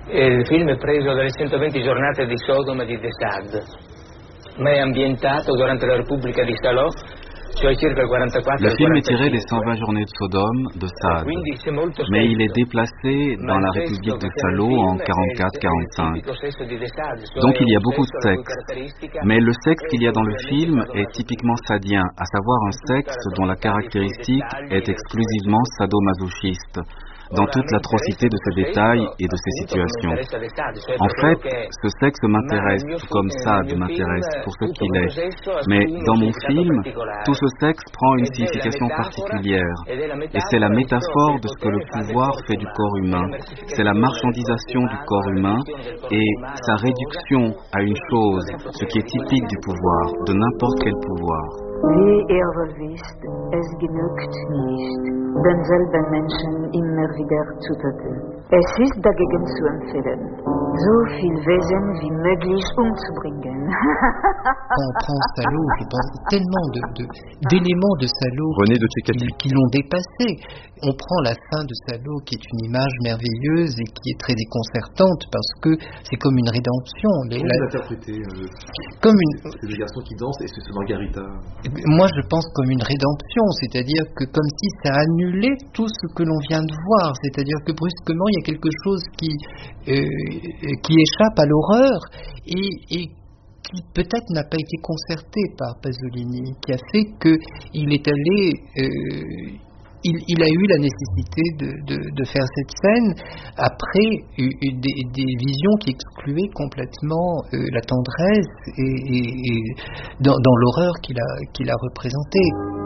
Il film è preso dalle 120 giornate di Sodoma di De Sade, ma è ambientato durante la Repubblica di Salò, cioè circa il 44 Le e il film est tiré 45. des 120 journées de Sodome de Sade, Quindi c'è molto mais il est sesso. déplacé Ma dans il la sesso République de che c'è nel Salo en film è il 44-45. tipico sesso di De Sade, cioè Donc il y a un beaucoup de sesso la cui sexe. caratteristica Mais le sexe è qu'il y a dans le esclusivamente film est sadomasochistico. typiquement sadien, à savoir un sexe dont la caractéristique est exclusivement sadomasochiste, dans toute l'atrocité de ses détails et de ses situations. En fait, ce sexe m'intéresse tout comme Sade m'intéresse pour ce qu'il est. Mais dans mon film, tout ce sexe prend une signification particulière. Et c'est la métaphore de ce que le pouvoir fait du corps humain. C'est la marchandisation du corps humain et sa réduction à une chose, ce qui est typique du pouvoir, de n'importe quel pouvoir. Wie wohl wisst, es genügt nicht, denselben Menschen immer wieder zu töten. Es ist dagegen zu empfehlen, so viel Wesen wie möglich umzubringen. Quand on prend Salo, je pense tellement d'éléments de Salo qui l'ont dépassé. On prend la fin de Salo qui est une image merveilleuse et qui est très déconcertante parce que c'est comme une rédemption. Comment vous l'interprétez C'est des garçons qui dansent et c'est Margarita. Moi je pense comme une rédemption, c'est-à-dire que comme si ça annulait tout ce que l'on vient de voir, c'est-à-dire que brusquement il y a quelque chose qui échappe à l'horreur et qui peut-être n'a pas été concerté par Pasolini, qui a fait qu'il est allé... Il a eu la nécessité de faire cette scène après des visions qui excluaient complètement la tendresse et dans l'horreur qu'il a représentée.